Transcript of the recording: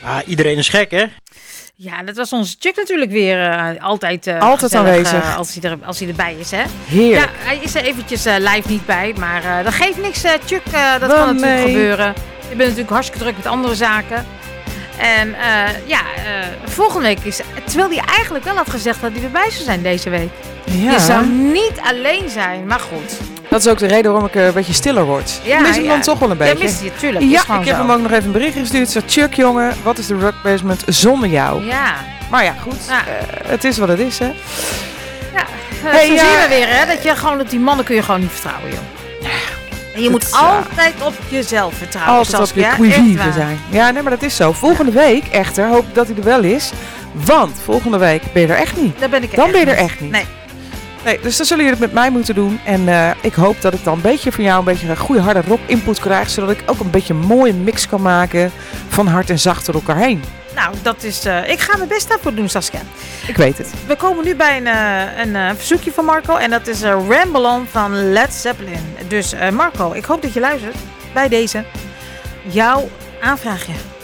Iedereen is gek, hè? Ja, dat was onze Chuck natuurlijk weer altijd aanwezig. Als hij erbij is, hè? Heerlijk. Ja, hij is er eventjes live niet bij, maar dat geeft niks, Chuck. Dat kan natuurlijk gebeuren. Je bent natuurlijk hartstikke druk met andere zaken. En volgende week is... Terwijl hij eigenlijk wel had gezegd dat hij erbij zou zijn deze week. Ja. Je zou niet alleen zijn, maar goed. Dat is ook de reden waarom ik een beetje stiller word. Ja, ik mis hem dan toch wel een beetje. Ja, mis je, tuurlijk. Ja, ik heb hem ook nog even een bericht gestuurd. Zo, Chuck, jongen, wat is de Rock Basement zonder jou? Ja. Maar ja, goed. Ja. Het is wat het is, hè. Ja, zo zien we weer, hè. Dat je gewoon, dat die mannen kun je gewoon niet vertrouwen, joh. En je moet altijd op jezelf vertrouwen. Altijd op je quivive zijn. Ja, nee, maar dat is zo. Volgende week echter hoop ik dat hij er wel is. Want volgende week ben je er echt niet. Dan ben je er echt niet. Nee, dus dan zullen jullie het met mij moeten doen. En ik hoop dat ik dan een beetje van jou een beetje een goede harde rock input krijg. Zodat ik ook een beetje een mooie mix kan maken van hard en zacht door elkaar heen. Nou, dat is... ik ga mijn best daarvoor doen, Saskia. Ik weet het. We komen nu bij een verzoekje van Marco. En dat is Ramble On van Led Zeppelin. Dus Marco, ik hoop dat je luistert bij deze. Jouw aanvraagje.